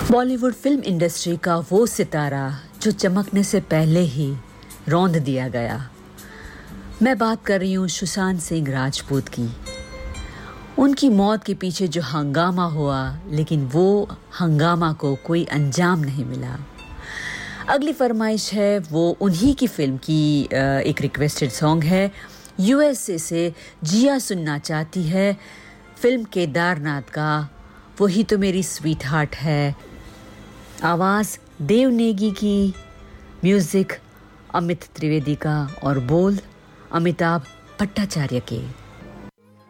Bollywood film industry का वो सितारा जो चमकने से पहले ही रौंद दिया गया। मैं बात कर रही हूँ सुशांत सिंह राजपूत की। उनकी मौत के पीछे जो हंगामा हुआ, लेकिन वो हंगामा को कोई अंजाम नहीं मिला। अगली फरमाइश है वो उन्हीं की फिल्म की एक रिक्वेस्टेड सॉन्ग है। यूएसए से जिया सुनना चाहती है फिल्म केदारनाथ का वही तो मेरी स्वीट हार्ट है। आवाज़ देव नेगी की, म्यूज़िक अमित त्रिवेदी का और बोल अमिताभ भट्टाचार्य के।